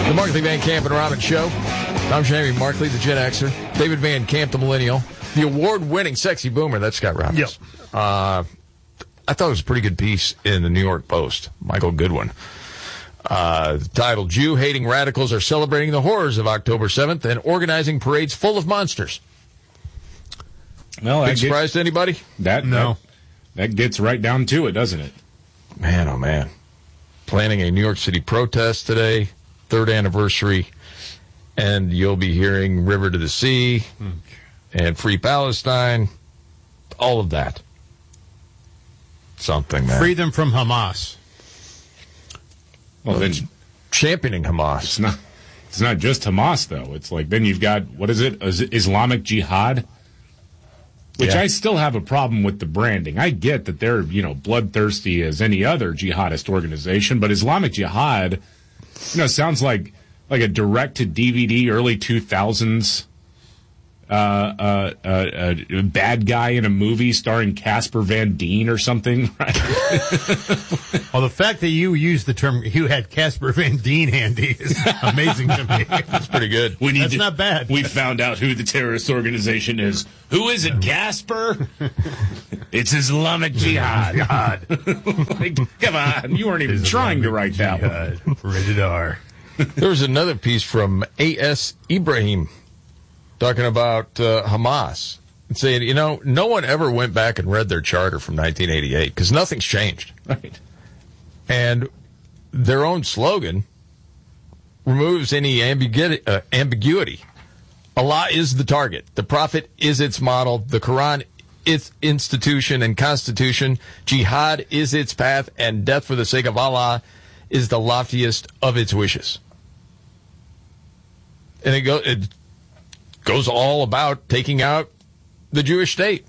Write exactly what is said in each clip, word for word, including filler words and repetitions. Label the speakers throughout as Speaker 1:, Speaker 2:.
Speaker 1: The Markley, Van Camp, and Robbins Show. I'm Jamie Markley, the Gen Xer. David Van Camp, the Millennial. The award-winning Sexy Boomer. That's Scott Robbins.
Speaker 2: Yep.
Speaker 1: Uh, I thought it was a pretty good piece in the New York Post. Michael Goodwin. Uh, the title, Jew-hating radicals are celebrating the horrors of October seventh and organizing parades full of monsters.
Speaker 3: Well,
Speaker 1: Big surprise to anybody?
Speaker 3: That,
Speaker 2: No.
Speaker 3: That, that gets right down to it, doesn't it?
Speaker 1: Man, oh man. Planning a New York City protest today, third anniversary, and you'll be hearing River to the Sea and Free Palestine, all of that. Something, man.
Speaker 2: Free them from Hamas.
Speaker 3: Well, then
Speaker 1: Championing Hamas.
Speaker 3: it's not. It's not just Hamas, though. It's like then you've got what is it? Is- Islamic Jihad, which
Speaker 1: Yeah.
Speaker 3: I still have a problem with the branding. I get that they're you know bloodthirsty as any other jihadist organization, but Islamic Jihad, you know, sounds like like a direct to D V D early two thousands. Uh, uh, uh, uh, bad guy in a movie starring Casper Van Dien or something, right?
Speaker 2: Well, the fact that you used the term, you had Casper Van Dien handy is amazing to me.
Speaker 1: That's pretty good.
Speaker 3: We need
Speaker 2: That's
Speaker 3: to-
Speaker 2: not bad.
Speaker 3: We found out who the terrorist organization is. Who is it, Casper? It's Islamic Jihad. Like, come on, you weren't even trying to write that one.
Speaker 2: one. Rated R.
Speaker 1: There was another piece from A S Ibrahim talking about uh, Hamas and saying, you know, no one ever went back and read their charter from nineteen eighty-eight because nothing's changed.
Speaker 3: Right.
Speaker 1: And their own slogan removes any ambiguity. Uh, ambiguity. Allah is the target. The Prophet is its model. The Quran, its institution and constitution. Jihad is its path. And death for the sake of Allah is the loftiest of its wishes. And it, go, it goes all about taking out the Jewish state.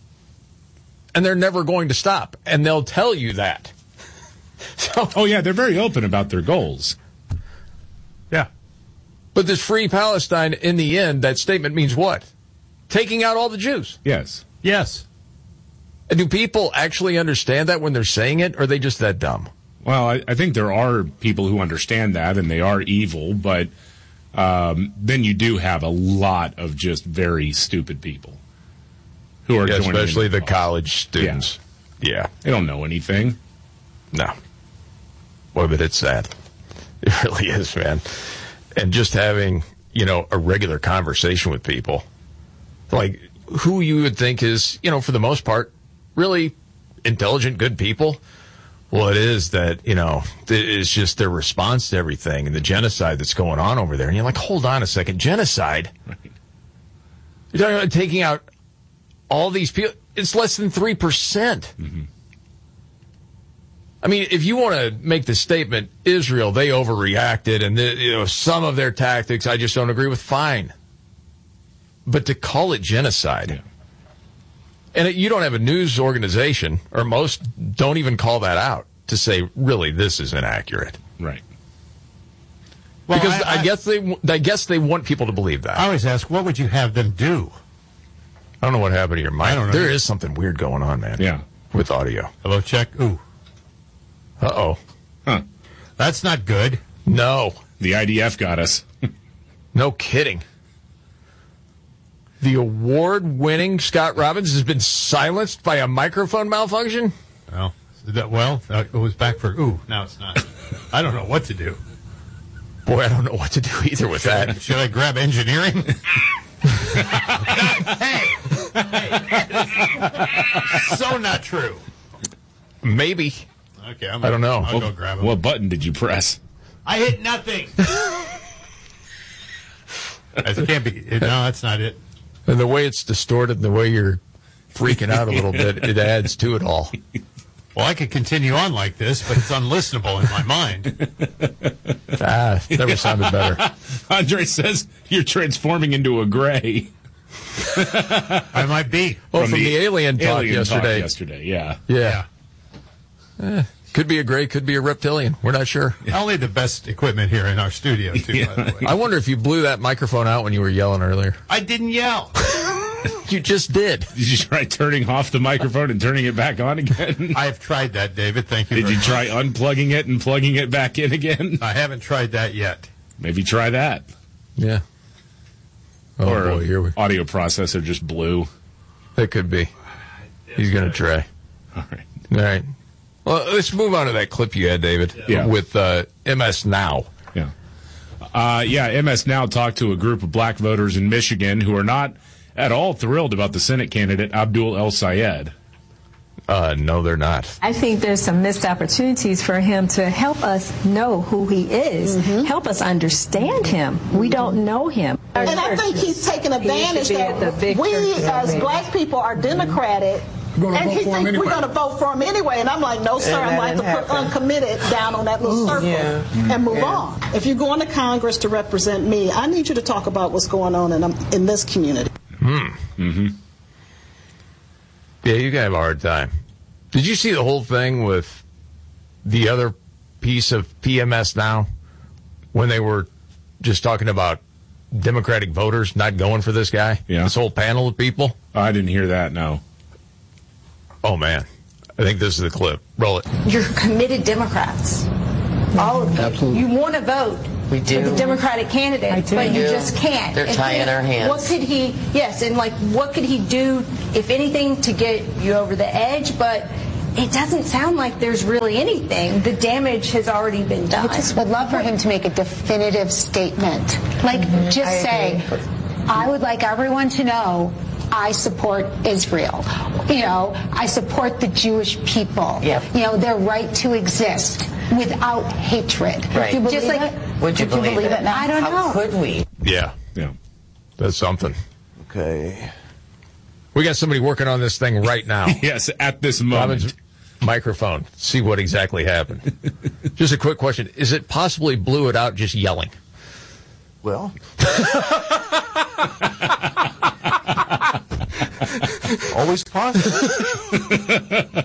Speaker 1: And they're never going to stop. And they'll tell you that. So,
Speaker 3: Oh, yeah, they're very open about their goals.
Speaker 2: Yeah.
Speaker 1: but this free Palestine, in the end, that statement means what? Taking out all the Jews.
Speaker 3: Yes.
Speaker 2: Yes.
Speaker 1: And do people actually understand that when they're saying it, or are they just that dumb?
Speaker 3: Well, I, I think there are people who understand that, and they are evil, but um, then you do have a lot of just very stupid people who are
Speaker 1: Yeah,
Speaker 3: joining in
Speaker 1: especially the
Speaker 3: cause.
Speaker 1: college students. Yeah.
Speaker 3: They don't know anything.
Speaker 1: No. Boy, but it's sad. It really is, man. And just having, you know, a regular conversation with people, like who you would think is, you know, for the most part, really intelligent, good people. Well, it is that, you know, it's just their response to everything and the genocide that's going on over there. And you're like, hold on a second, genocide?
Speaker 3: Right.
Speaker 1: You're talking about taking out all these people. It's less than three percent.
Speaker 3: Mm-hmm.
Speaker 1: I mean, if you want to make the statement, Israel, they overreacted, and the, you know, some of their tactics I just don't agree with, fine. But to call it genocide,
Speaker 3: Yeah.
Speaker 1: and it, you don't have a news organization, or most don't even call that out, to say, really, this is inaccurate.
Speaker 3: Right.
Speaker 2: Well,
Speaker 1: Because I,
Speaker 2: I,
Speaker 1: guess they, I guess they want people to believe that.
Speaker 2: I always ask, what would you have them do?
Speaker 1: I don't know what happened to your mic.
Speaker 2: I don't know.
Speaker 1: There is something weird going on, man.
Speaker 3: Yeah.
Speaker 1: With audio.
Speaker 2: Hello, check. Ooh,
Speaker 1: Uh-oh.
Speaker 3: Huh.
Speaker 2: that's not good.
Speaker 1: No.
Speaker 3: The I D F got us.
Speaker 1: No kidding. The award-winning Scott Robbins has been silenced by a microphone malfunction?
Speaker 2: Well, that, well, uh, it was back for, ooh, now it's not. I don't know what to do.
Speaker 1: Boy, I don't know what to do either with that.
Speaker 2: Should I grab engineering? hey! hey. So not true.
Speaker 1: Maybe.
Speaker 2: Okay, I'm
Speaker 1: I don't know.
Speaker 2: I'll go grab him.
Speaker 3: What button did you press?
Speaker 2: I hit nothing. It can't be. No, that's not it.
Speaker 1: And the way it's distorted and the way you're freaking out a little bit, it adds to it all.
Speaker 2: Well, I could continue on like this, but it's unlistenable in my mind.
Speaker 1: Ah, never sounded better.
Speaker 3: Andre says you're transforming into a gray.
Speaker 2: I might be.
Speaker 1: Well, from, the, alien talk
Speaker 3: alien
Speaker 1: yesterday.
Speaker 3: Talk yesterday, yeah.
Speaker 1: Yeah. Eh, could be a gray, could be a reptilian. We're not sure.
Speaker 2: Only the best equipment here in our studio, too, by the way.
Speaker 1: I wonder if you blew that microphone out when you were yelling earlier.
Speaker 2: I didn't yell.
Speaker 1: You just did.
Speaker 3: Did you try turning off the microphone and turning it back on again?
Speaker 2: I have tried that, David. Thank you.
Speaker 3: Did
Speaker 2: very
Speaker 3: you
Speaker 2: much.
Speaker 3: try unplugging it and plugging it back in again?
Speaker 2: I haven't tried that yet.
Speaker 3: maybe try that.
Speaker 1: Yeah. Oh,
Speaker 3: or
Speaker 1: boy, here we
Speaker 3: audio processor just blew.
Speaker 1: It could be. He's going to try.
Speaker 3: All right.
Speaker 1: All right. Well, let's move on to that clip you had, David,
Speaker 3: Yeah.
Speaker 1: with uh, M S Now.
Speaker 3: Yeah. Uh, yeah, M S Now talked to a group of black voters in Michigan who are not at all thrilled about the Senate candidate, Abdul El Sayed.
Speaker 1: Uh, no, they're not.
Speaker 4: I think there's some missed opportunities for him to help us know who he is, mm-hmm. help us understand him. We don't know him.
Speaker 5: And I think he's taking advantage
Speaker 4: he
Speaker 5: that we as black people are democratic. And he thinks anyway. We're going to vote for him anyway. And I'm like, no, sir, I'm like to put uncommitted down on that little circle yeah. and move yeah. on. If you're going to Congress to represent me, I need you to talk about what's going on in, in this community.
Speaker 1: Hmm. Mm-hmm. Yeah, you can have a hard time. Did you see the whole thing with the other piece of P M S Now when they were just talking about Democratic voters not going for this guy?
Speaker 3: Yeah.
Speaker 1: This whole panel of people?
Speaker 3: Oh, I didn't hear that, no.
Speaker 1: Oh, man. I think this is the clip. Roll it.
Speaker 6: You're committed Democrats. All of you.
Speaker 7: Absolutely.
Speaker 6: You want to vote.
Speaker 7: We do.
Speaker 6: For the Democratic candidate, but you just can't.
Speaker 7: They're tying
Speaker 6: and,
Speaker 7: our hands.
Speaker 6: What could he, yes, and like, what could he do, if anything, to get you over the edge? But it doesn't sound like there's really anything. The damage has already been done.
Speaker 8: I just would love for him to make a definitive statement. Like, mm-hmm. just I say, agree. I would like everyone to know I support Israel. You know, I support the Jewish people.
Speaker 7: Yep.
Speaker 8: You know, their right to exist without hatred.
Speaker 7: Right.
Speaker 8: Would you believe
Speaker 7: Just like,
Speaker 8: it?
Speaker 7: Would you,
Speaker 8: Would
Speaker 7: believe,
Speaker 8: you believe it?
Speaker 7: it
Speaker 8: now? I don't
Speaker 7: How
Speaker 8: know.
Speaker 7: How could we?
Speaker 1: Yeah.
Speaker 3: Yeah.
Speaker 1: That's something.
Speaker 7: Okay.
Speaker 1: We got somebody working on this thing right now.
Speaker 3: Yes, at this moment.
Speaker 1: Robin's microphone. See what exactly happened. Just a quick question. Is it possible he blew it out just yelling?
Speaker 7: Well. Always possible.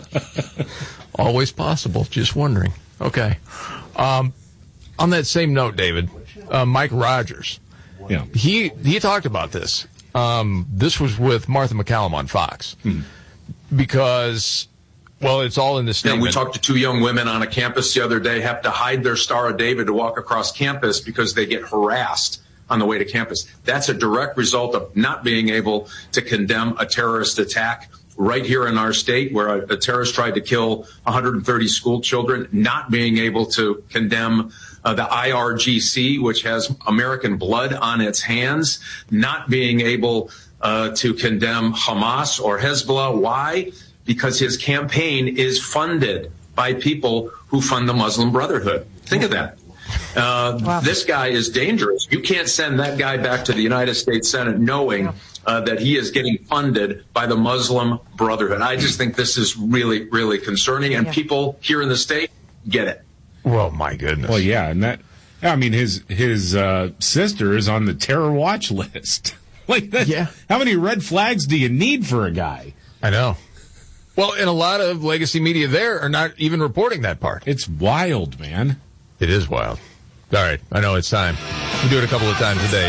Speaker 1: Always possible. Just wondering. Okay. Um, on that same note, David, uh, Mike Rogers.
Speaker 3: Yeah.
Speaker 1: He he talked about this. Um, this was with Martha McCallum on Fox. Hmm. Because, well, it's all in the statement.
Speaker 9: And we talked to two young women on a campus the other day, have to hide their Star of David to walk across campus because they get harassed on the way to campus. That's a direct result of not being able to condemn a terrorist attack right here in our state where a, a terrorist tried to kill one hundred thirty school children, not being able to condemn uh, the I R G C, which has American blood on its hands, not being able uh, to condemn Hamas or Hezbollah. Why? Because his campaign is funded by people who fund the Muslim Brotherhood. Think of that. Uh, wow. This guy is dangerous. You can't send that guy back to the United States Senate knowing uh, that he is getting funded by the Muslim Brotherhood. I just think this is really, really concerning, and yeah. people here in the state get it.
Speaker 1: Well, my goodness.
Speaker 3: Well, yeah, and that, I mean, his his uh, sister is on the terror watch list. Like that.
Speaker 1: Yeah.
Speaker 3: How many red flags do you need for a guy?
Speaker 1: I know. Well, and a lot of legacy media there are not even reporting that part.
Speaker 3: It's wild, man.
Speaker 1: It is wild. All right, I know it's time. We do it a couple of times a day.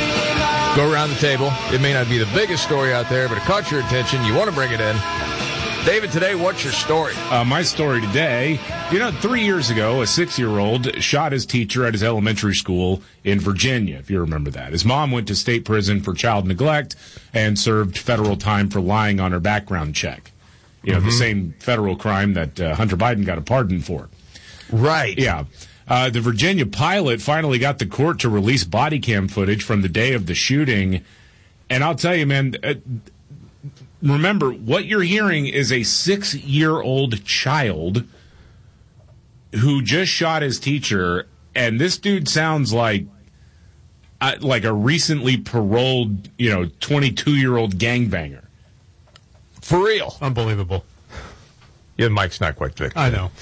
Speaker 1: Go around the table. It may not be the biggest story out there, but it caught your attention. You want to bring it in. David, today, what's your story?
Speaker 3: Uh, my story today, you know, three years ago, a six-year-old shot his teacher at his elementary school in Virginia, if you remember that. His mom went to state prison for child neglect and served federal time for lying on her background check. You know, mm-hmm. the same federal crime that uh, Hunter Biden got a pardon for.
Speaker 1: Right.
Speaker 3: Yeah. Uh, the Virginia pilot finally got the court to release body cam footage from the day of the shooting. And I'll tell you, man, uh, remember, what you're hearing is a six-year-old child who just shot his teacher, and this dude sounds like uh, like a recently paroled, you know, twenty-two-year-old gangbanger.
Speaker 1: For real.
Speaker 2: Unbelievable.
Speaker 1: Yeah, Mike's not quite thick.
Speaker 2: I know.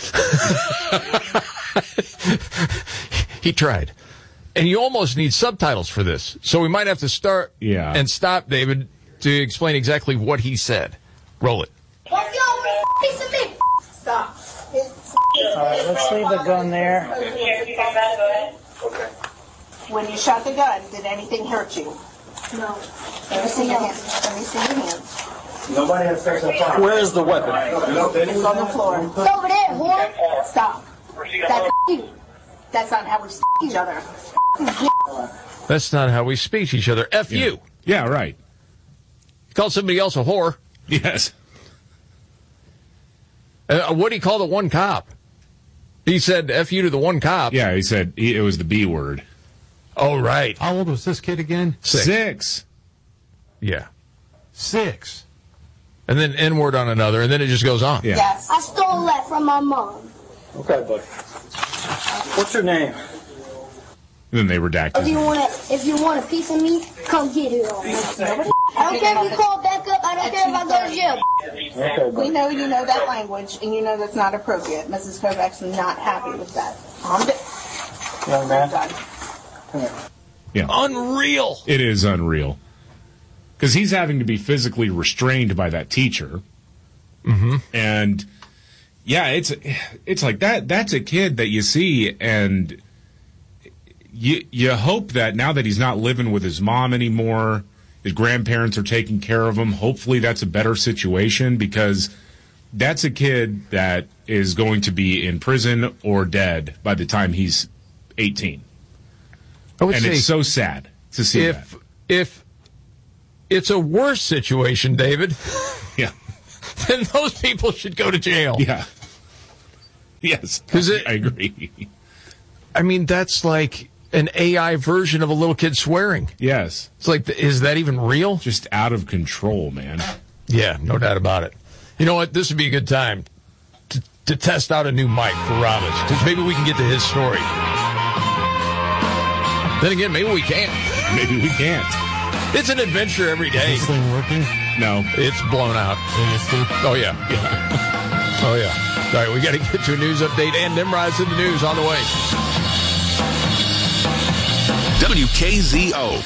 Speaker 1: He tried. And you almost need subtitles for this. So we might have to start
Speaker 3: yeah.
Speaker 1: and stop, David, to explain exactly what he said. Roll it.
Speaker 5: What's your piece of me? Stop.
Speaker 10: All right, let's leave the gun there.
Speaker 5: Okay. When you shot the gun, did anything hurt you? No. Let me see your hands. Let me see your hands.
Speaker 10: Nobody has sex on fire.
Speaker 5: Where is the weapon? It's on the floor. It's over there, whore. Stop. That's you. That's not how we s*** each other.
Speaker 1: That's not how we speak to each other. F
Speaker 3: Yeah.
Speaker 1: you.
Speaker 3: Yeah, right.
Speaker 1: You call somebody else a whore.
Speaker 3: Yes.
Speaker 1: Uh, what do you call the one cop? He said F you to the one cop.
Speaker 3: Yeah, he said he, it was the B word.
Speaker 1: Oh, right.
Speaker 2: How old was this kid again?
Speaker 1: Six.
Speaker 3: Six.
Speaker 1: Yeah.
Speaker 2: Six.
Speaker 1: And then N-word on another, and then it just goes on.
Speaker 3: Yeah.
Speaker 11: Yes. I stole that from my mom.
Speaker 10: Okay, buddy. What's your name?
Speaker 3: And then they redacted.
Speaker 11: If you want a, if you want a piece of me, come get it. All. I don't care if you call back up. I don't care if I go to jail.
Speaker 10: Okay,
Speaker 5: We
Speaker 10: buddy.
Speaker 5: know you know that language, and you know that's not appropriate. Missus Kovacs is not happy with that. Calm down.
Speaker 10: Young man.
Speaker 5: Done.
Speaker 10: Come here.
Speaker 3: Yeah.
Speaker 1: Unreal.
Speaker 3: It is unreal. Because he's having to be physically restrained by that teacher.
Speaker 1: Mm-hmm.
Speaker 3: And, yeah, it's it's like that. That's a kid that you see, and you, you hope that now that he's not living with his mom anymore, his grandparents are taking care of him, hopefully that's a better situation, because that's a kid that is going to be in prison or dead by the time he's eighteen.
Speaker 1: I would
Speaker 3: And
Speaker 1: say
Speaker 3: it's so sad to see
Speaker 1: if
Speaker 3: that.
Speaker 1: if it's a worse situation, David,
Speaker 3: Yeah.
Speaker 1: then those people should go to jail.
Speaker 3: Yeah. Yes.
Speaker 1: 'Cause it-
Speaker 3: I agree.
Speaker 1: I mean, that's like an A I version of a little kid swearing.
Speaker 3: Yes.
Speaker 1: It's like, is that even real?
Speaker 3: Just out of control, man.
Speaker 1: Yeah, no doubt about it. You know what? This would be a good time to, to test out a new mic for Ramos, because maybe we can get to his story. Then again, maybe we can't.
Speaker 3: Maybe we can't.
Speaker 1: It's an adventure every day.
Speaker 2: Is this thing working?
Speaker 3: No.
Speaker 1: It's blown out. Oh, yeah. Oh, yeah. All right, we got to get to a news update, and Nimrod's in the news on the way.
Speaker 12: W K Z O.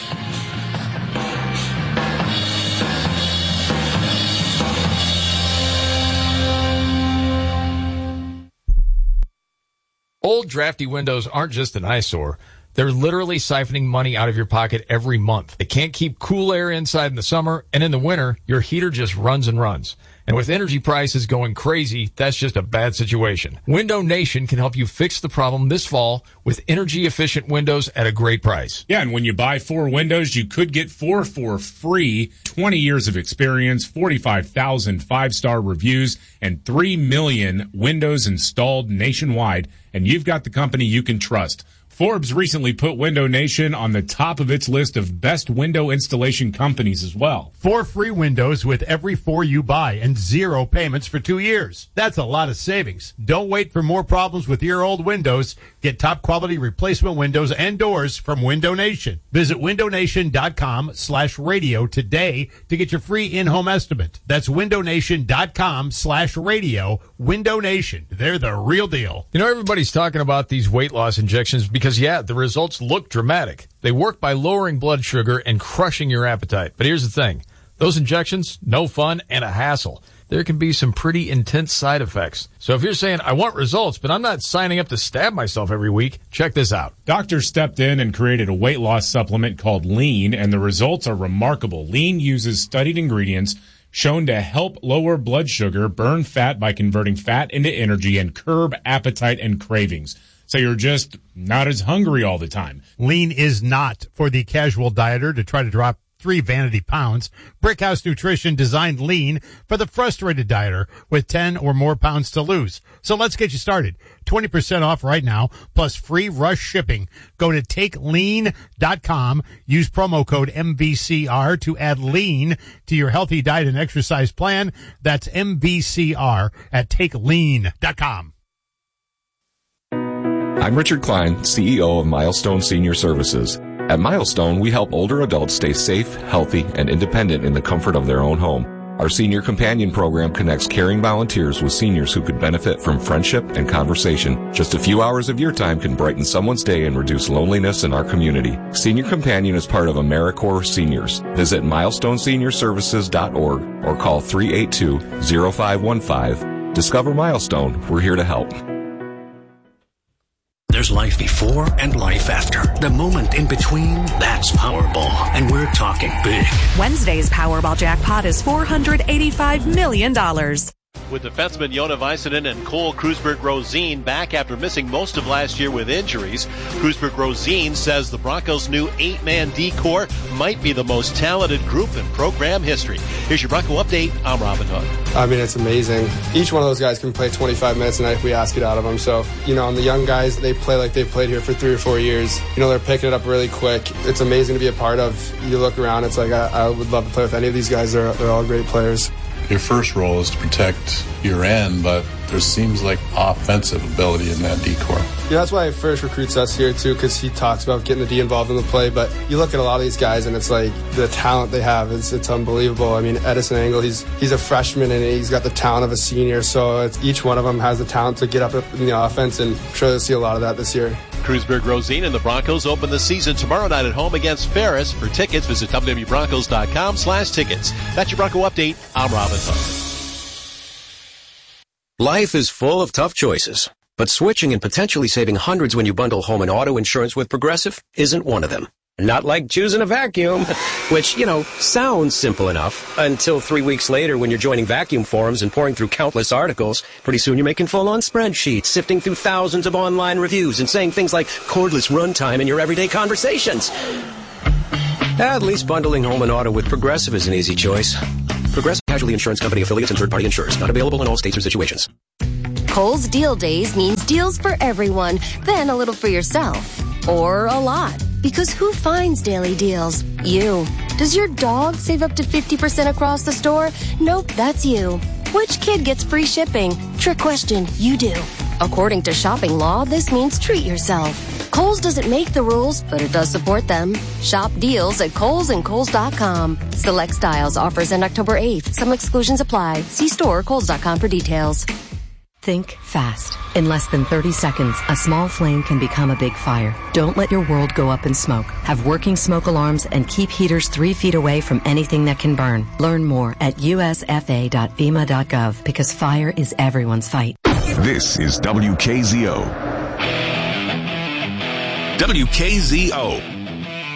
Speaker 1: Old drafty windows aren't just an eyesore. They're literally siphoning money out of your pocket every month. They can't keep cool air inside in the summer, and in the winter, your heater just runs and runs. And with energy prices going crazy, that's just a bad situation. Window Nation can help you fix the problem this fall with energy-efficient windows at a great price.
Speaker 3: Yeah, and when you buy four windows, you could get four for free. twenty years of experience, forty-five thousand five-star reviews, and three million windows installed nationwide. And you've got the company you can trust. Forbes recently put Window Nation on the top of its list of best window installation companies as well.
Speaker 2: Four free windows with every four you buy and zero payments for two years. That's a lot of savings. Don't wait for more problems with your old windows. Get top quality replacement windows and doors from Window Nation. Visit windownation.com slash radio today to get your free in-home estimate. That's windownation.com slash radio. Window Nation. They're the real deal.
Speaker 1: You know, everybody's talking about these weight loss injections because, yeah, the results look dramatic. They work by lowering blood sugar and crushing your appetite. But here's the thing. Those injections, no fun and a hassle. There can be some pretty intense side effects. So if you're saying, I want results, but I'm not signing up to stab myself every week, check this out.
Speaker 3: Doctors stepped in and created a weight loss supplement called Lean, and the results are remarkable. Lean uses studied ingredients shown to help lower blood sugar, burn fat by converting fat into energy, and curb appetite and cravings. So you're just not as hungry all the time.
Speaker 2: Lean is not for the casual dieter to try to drop three vanity pounds. Brickhouse Nutrition designed Lean for the frustrated dieter with ten or more pounds to lose. So let's get you started. twenty percent off right now, plus free rush shipping. Go to take lean dot com. Use promo code M V C R to add Lean to your healthy diet and exercise plan. That's M V C R at take lean dot com.
Speaker 13: I'm Richard Klein, C E O of Milestone Senior Services. At Milestone, we help older adults stay safe, healthy, and independent in the comfort of their own home. Our Senior Companion program connects caring volunteers with seniors who could benefit from friendship and conversation. Just a few hours of your time can brighten someone's day and reduce loneliness in our community. Senior Companion is part of AmeriCorps Seniors. Visit milestone senior services dot org or call three eight two, zero five one five. Discover Milestone. We're here to help.
Speaker 14: There's life before and life after. The moment in between, that's Powerball. And we're talking big.
Speaker 15: Wednesday's Powerball jackpot is four hundred eighty-five million dollars. with defenseman Jona Väisänen and Cole Krusberg-Rosén back after missing most of last year with injuries. Krusberg-Rosén says the Broncos' new eight-man D-corps might be the most talented group in program history. Here's your Bronco update. I'm Robin Hood.
Speaker 16: I mean, it's amazing. Each one of those guys can play twenty-five minutes a night if we ask it out of them. So, you know, and the young guys, they play like they've played here for three or four years. You know, they're picking it up really quick. It's amazing to be a part of. You look around, it's like I, I would love to play with any of these guys. They're, they're all great players.
Speaker 17: Your first role is to protect your end, but there seems like offensive ability in that D-corps.
Speaker 16: Yeah, that's why he first recruits us here, too, because he talks about getting the D involved in the play. But you look at a lot of these guys, and it's like the talent they have, it's, it's unbelievable. I mean, Edison Engel, he's he's a freshman, and he's got the talent of a senior. So it's, each one of them has the talent to get up in the offense, and I'm sure they'll see a lot of that this year.
Speaker 15: Krusberg-Rosén and the Broncos open the season tomorrow night at home against Ferris. For tickets, visit w w w broncos dot com slash tickets. That's your Bronco Update. I'm Robin Hood.
Speaker 18: Life is full of tough choices, but switching and potentially saving hundreds when you bundle home and auto insurance with Progressive isn't one of them. Not like choosing a vacuum, which, you know, sounds simple enough until three weeks later when you're joining vacuum forums and pouring through countless articles. Pretty soon you're making full-on spreadsheets, sifting through thousands of online reviews and saying things like cordless runtime in your everyday conversations. At least bundling home and auto with Progressive is an easy choice. Progressive Casualty Insurance Company affiliates and third-party insurers. Not available in all states or situations.
Speaker 19: Kohl's Deal Days means deals for everyone, then a little for yourself. Or a lot. Because who finds daily deals? You. Does your dog save up to fifty percent across the store? Nope, that's you. Which kid gets free shipping? Trick question, you do. According to shopping law, this means treat yourself. Kohl's doesn't make the rules, but it does support them. Shop deals at Kohl's and Kohl's dot com. Select styles offers end October eighth. Some exclusions apply. See store or Kohl's dot com for details.
Speaker 20: Think fast. In less than thirty seconds, a small flame can become a big fire. Don't let your world go up in smoke. Have working smoke alarms and keep heaters three feet away from anything that can burn. Learn more at u s f a dot fema dot gov because fire is everyone's fight.
Speaker 12: This is W K Z O. W K Z O.